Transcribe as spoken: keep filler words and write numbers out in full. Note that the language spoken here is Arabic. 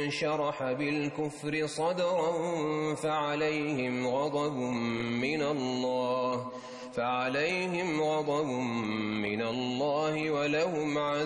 شرح بالكفر صدرا فعليهم غضب من الله فعليهم غضب من الله ولهم عذاب